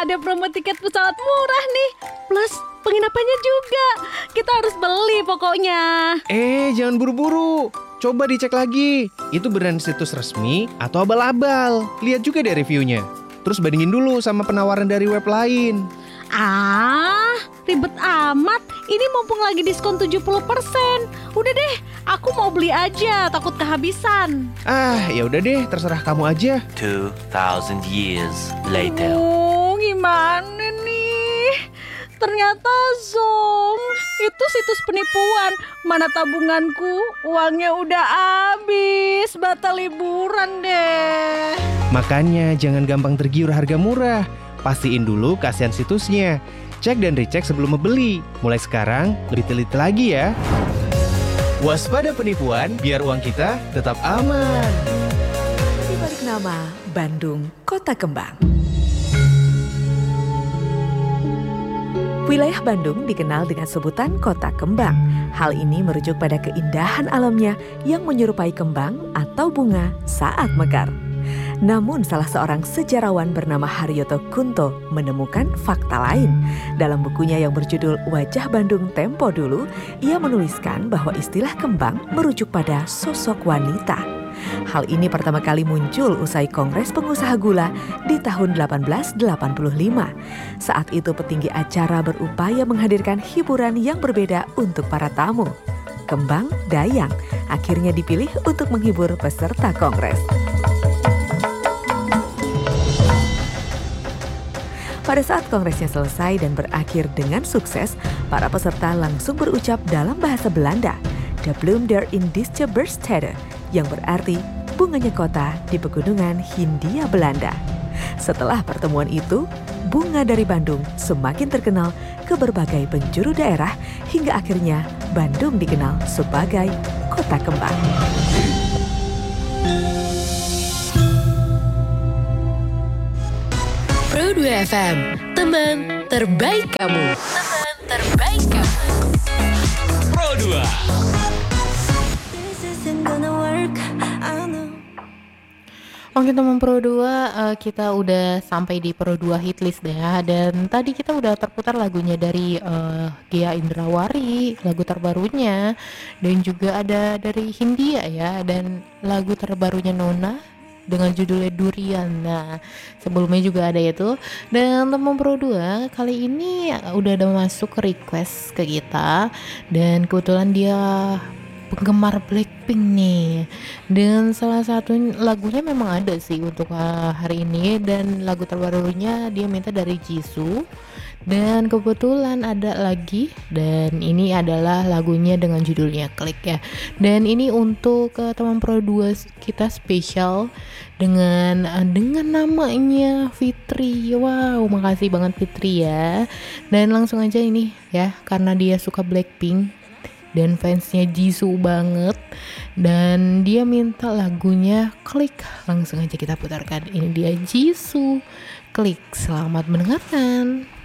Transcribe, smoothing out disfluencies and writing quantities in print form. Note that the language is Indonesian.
ada promo tiket pesawat murah nih. Plus penginapannya juga. Kita harus beli pokoknya. Jangan buru-buru. Coba dicek lagi. Itu beneran situs resmi atau abal-abal. Lihat juga deh reviewnya. Terus bandingin dulu sama penawaran dari web lain. Ribet amat. Ini mumpung lagi diskon 70%. Udah deh, aku mau beli aja, takut kehabisan. Ya udah deh, terserah kamu aja. 2,000 years later. Gimana nih? Ternyata Zong, itu situs penipuan. Mana tabunganku? Uangnya udah habis. Batal liburan deh. Makanya jangan gampang tergiur harga murah. Pastiin dulu keaslian situsnya. Cek dan recheck sebelum membeli. Mulai sekarang, lebih teliti lagi ya. Waspada penipuan, biar uang kita tetap aman. Di balik nama Bandung Kota Kembang. Wilayah Bandung dikenal dengan sebutan Kota Kembang. Hal ini merujuk pada keindahan alamnya yang menyerupai kembang atau bunga saat mekar. Namun salah seorang sejarawan bernama Haryoto Kunto menemukan fakta lain. Dalam bukunya yang berjudul Wajah Bandung Tempo Dulu, ia menuliskan bahwa istilah kembang merujuk pada sosok wanita. Hal ini pertama kali muncul usai Kongres Pengusaha Gula di tahun 1885. Saat itu petinggi acara berupaya menghadirkan hiburan yang berbeda untuk para tamu. Kembang Dayang akhirnya dipilih untuk menghibur peserta Kongres. Pada saat kongresnya selesai dan berakhir dengan sukses, para peserta langsung berucap dalam bahasa Belanda, "De bloem der Indische Berstede," yang berarti bunganya kota di pegunungan Hindia Belanda. Setelah pertemuan itu, bunga dari Bandung semakin terkenal ke berbagai penjuru daerah hingga akhirnya Bandung dikenal sebagai Kota Kembang. Pro2 FM, teman terbaik kamu. Teman terbaik kamu. Pro2. Oke teman Pro2, kita udah sampai di Pro2 hitlist deh ya. Dan tadi kita udah terputar lagunya dari Gia Indrawari, lagu terbarunya. Dan juga ada dari Hindia ya, dan lagu terbarunya Nona dengan judulnya Durian. Nah, sebelumnya juga ada itu. Dan teman Pro2 kali ini udah ada masuk request ke kita. Dan kebetulan dia penggemar Blackpink nih. Dan salah satu lagunya memang ada sih untuk hari ini. Dan lagu terbarunya dia minta dari Jisoo. Dan kebetulan ada lagi, dan ini adalah lagunya dengan judulnya Klik ya. Dan ini untuk teman Pro2 kita spesial dengan namanya Fitri. Wow, makasih banget Fitri ya. Dan langsung aja ini ya, karena dia suka Blackpink dan fansnya Jisoo banget, dan dia minta lagunya Klik. Langsung aja kita putarkan. Ini dia Jisoo, Klik. Selamat mendengarkan.